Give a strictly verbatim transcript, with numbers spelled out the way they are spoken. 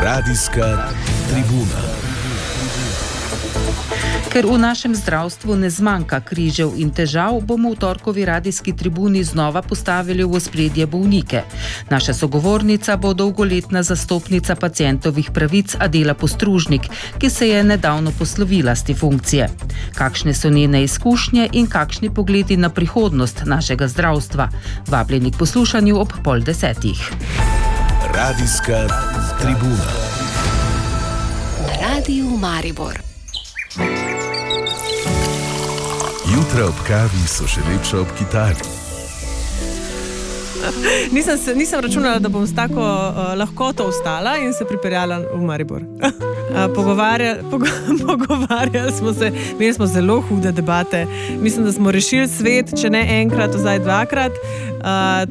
Radijska tribuna. Ker v našem zdravstvu ne zmanjka križev in težav, bomo v torkovi radijski tribuni znova postavili v ospredje bolnike. Naša sogovornica bo dolgoletna zastopnica pacientovih pravic Adela Postružnik, ki se je nedavno poslovila z te funkcije. Kakšne so njene izkušnje in kakšni pogledi na prihodnost našega zdravstva? Vabljeni k poslušanju ob pol desetih. Radijska tribuna. Na Radiju Maribor. Jutra ob kavi so še lepša ob kitari. Nisem, se, nisem računala, da bom s tako uh, lahkoto vstala in se pripeljala v Maribor. uh, pogovarjali, pogo, pogovarjali smo se, imeli smo zelo hude debate. Mislim, da smo rešili svet, če ne enkrat, ozaj dvakrat. Uh,